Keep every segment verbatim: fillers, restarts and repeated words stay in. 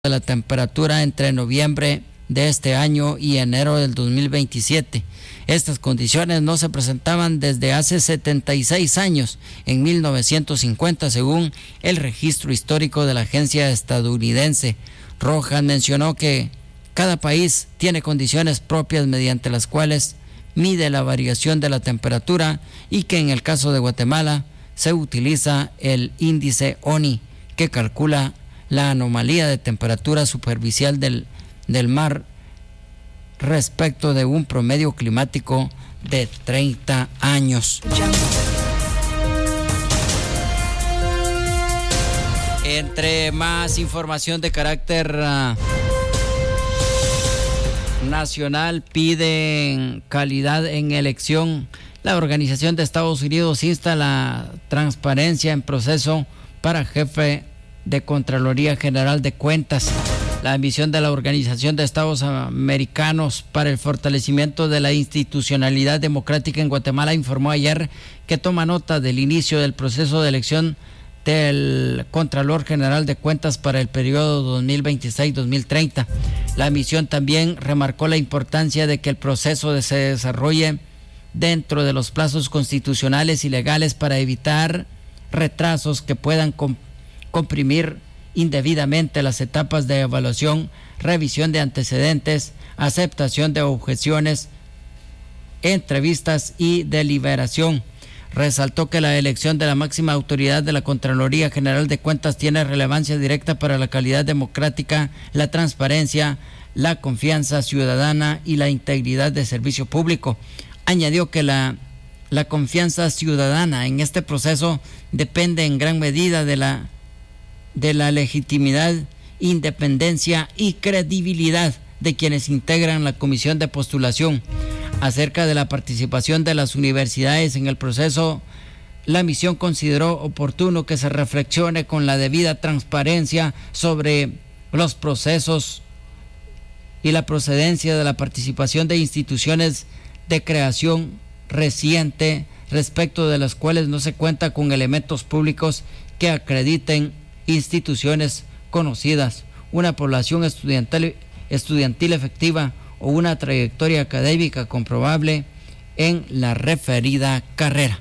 de la temperatura entre noviembre de este año y enero del dos mil veintisiete. Estas condiciones no se presentaban desde hace setenta y seis años, en mil novecientos cincuenta, según el registro histórico de la agencia estadounidense. Rojas mencionó que cada país tiene condiciones propias mediante las cuales mide la variación de la temperatura y que en el caso de Guatemala se utiliza el índice O N I, que calcula la anomalía de temperatura superficial del, del mar respecto de un promedio climático de treinta años. Entre más información de carácter uh, nacional, piden calidad en elección. La Organización de Estados Unidos insta la transparencia en proceso para jefe de Contraloría General de Cuentas. La misión de la Organización de Estados Americanos para el Fortalecimiento de la Institucionalidad Democrática en Guatemala informó ayer que toma nota del inicio del proceso de elección del Contralor General de Cuentas para el periodo dos mil veintiséis a dos mil treinta. La misión también remarcó la importancia de que el proceso se desarrolle dentro de los plazos constitucionales y legales para evitar retrasos que puedan comp- comprimir indebidamente las etapas de evaluación, revisión de antecedentes, aceptación de objeciones, entrevistas y deliberación. Resaltó que la elección de la máxima autoridad de la Contraloría General de Cuentas tiene relevancia directa para la calidad democrática, la transparencia, la confianza ciudadana y la integridad del servicio público. Añadió que la, la confianza ciudadana en este proceso depende en gran medida de la de la legitimidad, independencia y credibilidad de quienes integran la comisión de postulación. Acerca de la participación de las universidades en el proceso, la misión consideró oportuno que se reflexione con la debida transparencia sobre los procesos y la procedencia de la participación de instituciones de creación reciente, respecto de las cuales no se cuenta con elementos públicos que acrediten instituciones conocidas, una población estudiantil, estudiantil efectiva o una trayectoria académica comprobable en la referida carrera.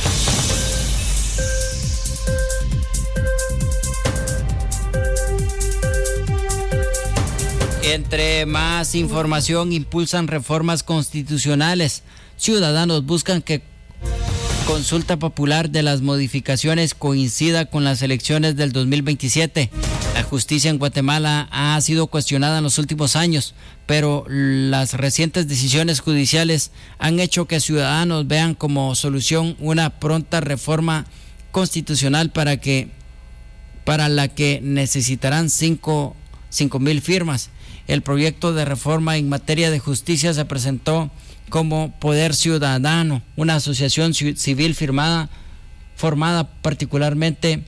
Entre más información, impulsan reformas constitucionales. Ciudadanos buscan que consulta popular de las modificaciones coincida con las elecciones del dos mil veintisiete. La justicia en Guatemala ha sido cuestionada en los últimos años, pero las recientes decisiones judiciales han hecho que ciudadanos vean como solución una pronta reforma constitucional para que para la que necesitarán cinco mil firmas. El proyecto de reforma en materia de justicia se presentó como Poder Ciudadano, una asociación civil firmada, formada particularmente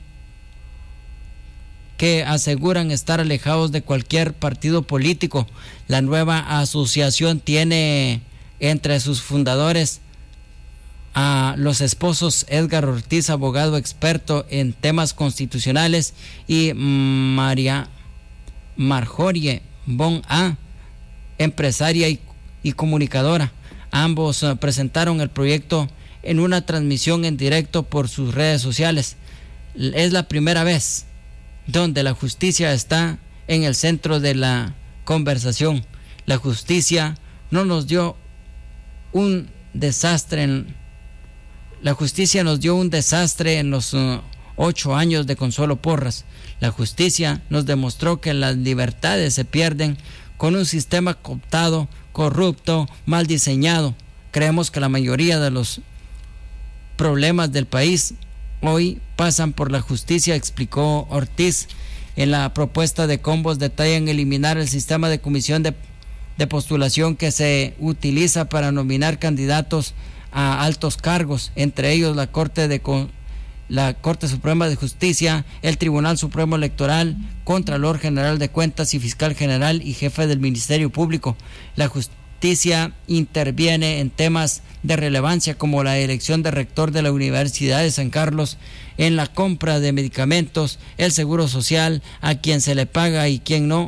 que aseguran estar alejados de cualquier partido político. La nueva asociación tiene entre sus fundadores a los esposos Edgar Ortiz, abogado experto en temas constitucionales, y María Marjorie Bon A, empresaria y, y comunicadora. Ambos uh, presentaron el proyecto en una transmisión en directo por sus redes sociales. Es la primera vez donde la justicia está en el centro de la conversación. La justicia no nos dio un desastre en, la justicia nos dio un desastre en los uh, ocho años de Consuelo Porras. La justicia nos demostró que las libertades se pierden con un sistema cooptado, corrupto, mal diseñado. Creemos que la mayoría de los problemas del país hoy pasan por la justicia, explicó Ortiz. En la propuesta de combos detallan eliminar el sistema de comisión de, de postulación que se utiliza para nominar candidatos a altos cargos, entre ellos la Corte de la Corte Suprema de Justicia, el Tribunal Supremo Electoral, Contralor General de Cuentas y Fiscal General y Jefe del Ministerio Público. La, just, Leticia interviene en temas de relevancia como la elección de rector de la Universidad de San Carlos, en la compra de medicamentos, el seguro social, a quien se le paga y quien no,